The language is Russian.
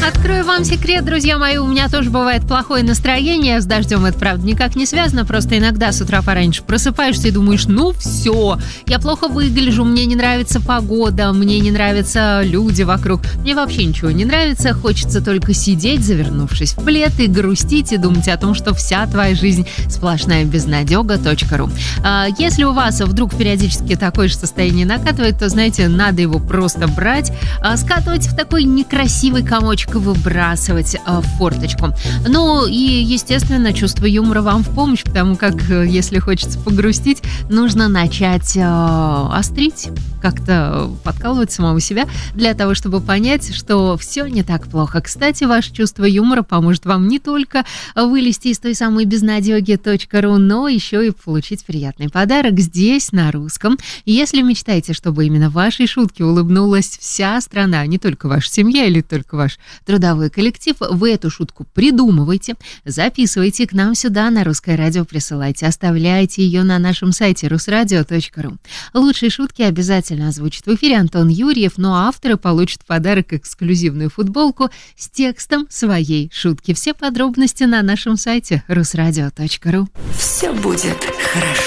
Открою вам секрет, друзья мои, у меня тоже бывает плохое настроение. С дождем это, правда, никак не связано. Просто иногда с утра пораньше просыпаешься и думаешь, ну все, я плохо выгляжу, мне не нравится погода, мне не нравятся люди вокруг. Мне вообще ничего не нравится, хочется только сидеть, завернувшись в плед, и грустить, и думать о том, что вся твоя жизнь сплошная безнадега.ру. Если у вас вдруг периодически такое же состояние накатывает, то, знаете, надо его просто брать, скатывать в такой некрасивый комочек и выбрасывать в форточку. Ну и, естественно, чувство юмора вам в помощь, потому как, если хочется погрустить, нужно начать острить, как-то подкалывать самого себя для того, чтобы понять, что все не так плохо. Кстати, ваше чувство юмора поможет вам не только вылезти из той самой безнадеги.ру, но еще и получить приятный подарок здесь, на русском. Если мечтаете, чтобы именно вашей шутке улыбнулась вся страна, не только ваша семья или только ваш трудовой коллектив, вы эту шутку придумывайте, записывайте к нам сюда на Русское радио, присылайте, оставляйте ее на нашем сайте rusradio.ru. Лучшие шутки обязательно озвучит в эфире Антон Юрьев, но авторы получат в подарок эксклюзивную футболку с текстом своей шутки. Все подробности на нашем сайте rusradio.ru. Все будет хорошо.